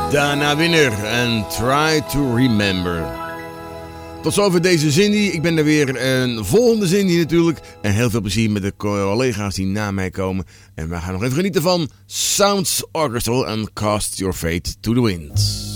Dana Winner en Try to Remember. Tot zover deze Zindí. Ik ben er weer een volgende Zindí natuurlijk. En heel veel plezier met de collega's die na mij komen. En we gaan nog even genieten van Sounds Orchestral en Cast Your Fate to the Wind.